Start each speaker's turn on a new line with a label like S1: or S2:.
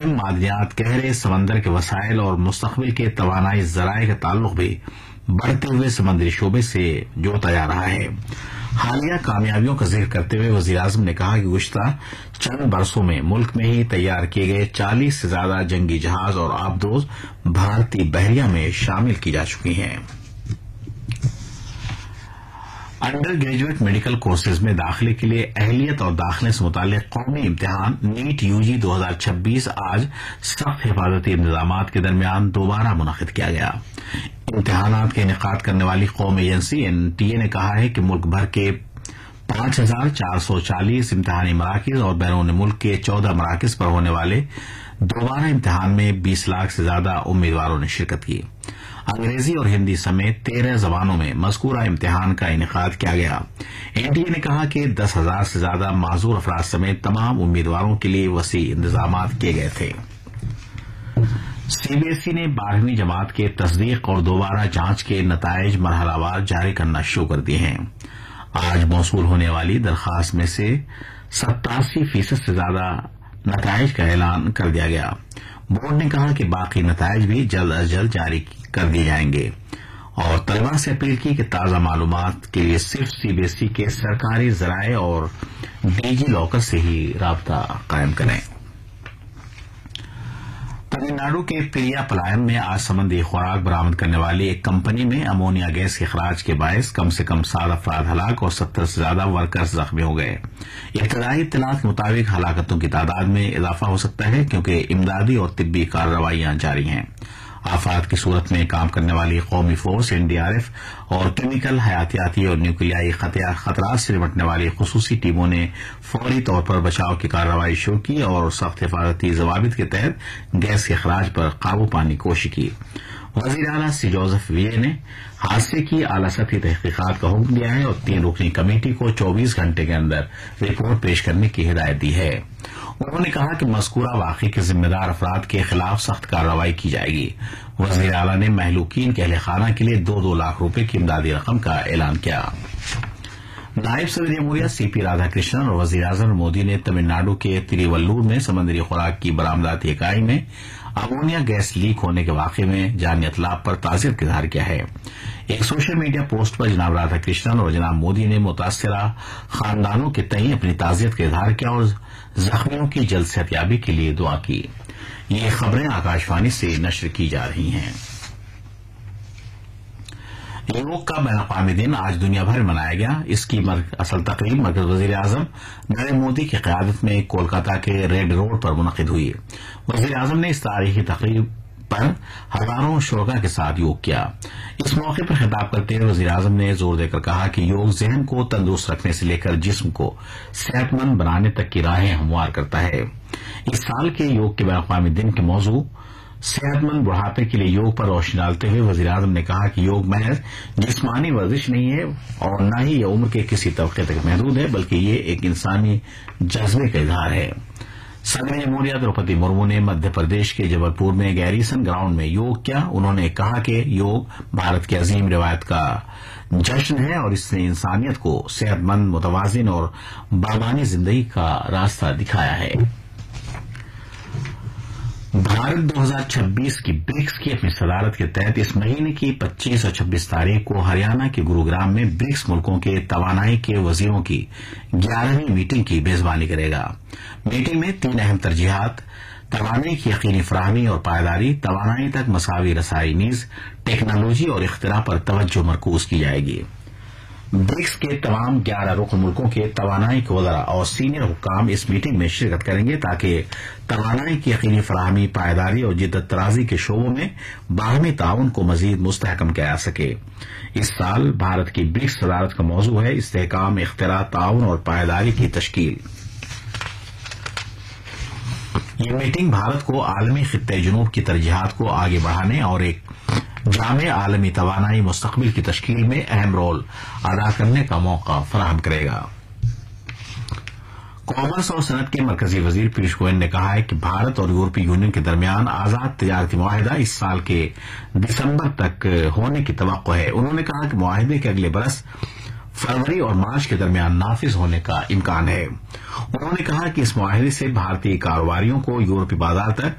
S1: اہم معدنیات، گہرے سمندر کے وسائل اور مستقبل کے توانائی ذرائع کا تعلق بھی بڑھتے ہوئے سمندری شعبے سے جوڑتا جا رہا ہے۔ حالیہ کامیابیوں کا ذکر کرتے ہوئے وزیراعظم نے کہا کہ گزشتہ چند برسوں میں ملک میں ہی تیار کیے گئے 40 سے زیادہ جنگی جہاز اور آبدوز بھارتی بحریہ میں شامل کی جا چکی ہیں۔ انڈر گریجویٹ میڈیکل کورسز میں داخلے کے لیے اہلیت اور داخلے سے متعلق قومی امتحان نیٹ UG 2026 آج سخت حفاظتی انتظامات کے درمیان دوبارہ منعقد کیا گیا۔ امتحانات کے انعقاد کرنے والی قومی ایجنسی NTA نے کہا ہے کہ ملک بھر کے 5440 امتحانی مراکز اور بیرون ملک کے 14 مراکز پر ہونے والے دوبارہ امتحان میں 20 لاکھ سے زیادہ امیدواروں نے شرکت کی۔ انگریزی اور ہندی سمیت 13 زبانوں میں مذکورہ امتحان کا انعقاد کیا گیا۔ NTA نے کہا کہ 10,000 سے زیادہ معذور افراد سمیت تمام امیدواروں کے لیے وسیع انتظامات کیے گئے تھے۔ CBSE نے 12ویں جماعت کے تصدیق اور دوبارہ جانچ کے نتائج مرحلہ وار جاری کرنا شروع کر دیے ہیں۔ آج موصول ہونے والی درخواست میں سے 87% سے زیادہ نتائج کا اعلان کر دیا گیا۔ بورڈ نے کہا کہ باقی نتائج بھی جلد از جلد جاری کر دیے جائیں گے اور طلباء سے اپیل کی کہ تازہ معلومات کے لیے صرف CBSE کے سرکاری ذرائع اور DG لاکر سے ہی رابطہ قائم کریں۔ تمل ناڈو کے پریا پلائم میں آج سمندری خوراک برآمد کرنے والی ایک کمپنی میں امونیا گیس کے اخراج کے باعث کم سے کم 7 افراد ہلاک اور 70 سے زیادہ ورکرز زخمی ہو گئے۔ ابتدائی اطلاعات کے مطابق ہلاکتوں کی تعداد میں اضافہ ہو سکتا ہے کیونکہ امدادی اور طبی کارروائیاں جاری ہیں۔ آفات کی صورت میں کام کرنے والی قومی فورس NDRF اور کیمیکل، حیاتیاتی اور نیوکلیائی خطرات سے نمٹنے والی خصوصی ٹیموں نے فوری طور پر بچاؤ کی کارروائی شروع کی اور سخت حفاظتی ضوابط کے تحت گیس کے اخراج پر قابو پانے کی کوشش کی۔ وزیر اعلیٰ سی جوزف ویے نے حادثے کی اعلی سطحی تحقیقات کا حکم دیا ہے اور 3 رکنی کمیٹی کو 24 گھنٹے کے اندر رپورٹ پیش کرنے کی ہدایت دی ہے۔ انہوں نے کہا کہ مذکورہ واقعے کے ذمہ دار افراد کے خلاف سخت کارروائی کی جائے گی۔ وزیر اعلیٰ نے مہلوکین کے اہل خانہ کے لیے 2 لاکھ روپے کی امدادی رقم کا اعلان کیا۔ نائب صدر جمہوریہ CP رادھا کرشنن اور وزیر اعظم مودی نے تمل ناڈو کے تریولور میں سمندری خوراک کی برآمداتی اکائی میں امونیا گیس لیک ہونے کے واقعے میں جانی اتلاف پر تعزیت کا اظہار کیا ہے۔ ایک سوشل میڈیا پوسٹ پر جناب رادھا کرشنن اور جناب مودی نے متاثرہ خاندانوں کے تئیں اپنی تعزیت کا اظہار کیا اور زخمیوں کی جلد صحتیابی کے لیے دعا کی۔ یہ خبریں آکاشوانی سے نشر کی جا رہی ہیں۔ یوگ کا بین الاقوامی دن آج دنیا بھر میں منایا گیا۔ اس کی اصل تقریب مرکز وزیر اعظم نریندر مودی کی قیادت میں کولکاتہ کے ریڈ روڈ پر منعقد ہوئی۔ وزیر اعظم نے اس تاریخی تقریب پر ہزاروں شرکاء کے ساتھ یوگ کیا۔ اس موقع پر خطاب کرتے ہوئے وزیر اعظم نے زور دے کر کہا کہ یوگ ذہن کو تندرست رکھنے سے لے کر جسم کو صحت مند بنانے تک کی راہیں ہموار کرتا ہے۔ اس سال کے یوگ کے بین الاقوامی دن کے موضوع صحت مند بڑھاپے کے لیے یوگ پر روشنی ڈالتے ہوئے وزیر اعظم نے کہا کہ یوگ محض جسمانی ورزش نہیں ہے اور نہ ہی یہ عمر کے کسی طبقے تک محدود ہے، بلکہ یہ ایک انسانی جذبے کا اظہار ہے۔ صدر جمہوریہ دروپدی مرمو نے مدھیہ پردیش کے جبل پور میں گیریسن گراؤنڈ میں یوگ کیا۔ انہوں نے کہا کہ یوگ بھارت کی عظیم روایت کا جشن ہے اور اس نے انسانیت کو صحت مند، متوازن اور بامانی زندگی کا راستہ دکھایا ہے۔ بھارت 2026 کی برکس کی اپنی صدارت کے تحت اس مہینے کی 25 اور 26 تاریخ کو ہریانہ کے گروگرام میں برکس ملکوں کے توانائی کے وزیروں کی 11ویں میٹنگ کی میزبانی کرے گا۔ میٹنگ میں 3 اہم ترجیحات توانائی کی یقینی فراہمی اور پائیداری، توانائی تک مساوی رسائی نیز ٹیکنالوجی اور اختراع پر توجہ مرکوز کی جائے گی۔ برکس کے تمام 11 رکن ملکوں کے توانائی کے وزراء اور سینئر حکام اس میٹنگ میں شرکت کریں گے تاکہ توانائی کی یقینی فراہمی، پائیداری اور جدت طرازی کے شعبوں میں باہمی تعاون کو مزید مستحکم کیا جا سکے۔ اس سال بھارت کی برکس صدارت کا موضوع ہے استحکام، اختراع، تعاون اور پائیداری کی تشکیل۔ یہ میٹنگ بھارت کو عالمی خطہ جنوب کی ترجیحات کو آگے بڑھانے اور ایک جامع عالمی توانائی مستقبل کی تشکیل میں اہم رول ادا کرنے کا موقع فراہم کرے گا۔ کامرس اور صنعت کے مرکزی وزیر پیوش گوئل نے کہا ہے کہ بھارت اور یورپی یونین کے درمیان آزاد تجارتی معاہدہ اس سال کے دسمبر تک ہونے کی توقع ہے۔ انہوں نے کہا کہ معاہدے کے اگلے برس فروری اور مارچ کے درمیان نافذ ہونے کا امکان ہے۔ انہوں نے کہا کہ اس معاہدے سے بھارتی کاروباریوں کو یورپی بازار تک